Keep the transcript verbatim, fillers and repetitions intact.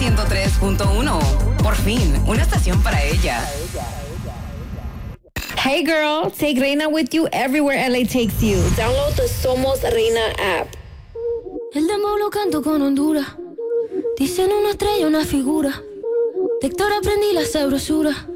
ciento tres punto uno. Por fin, una estación para ella. Hey girl, take Reina with you everywhere L A takes you. Download the Somos Reina app. El demo lo canto con Honduras. Dicen una estrella, una figura. De Héctor aprendí la sabrosura.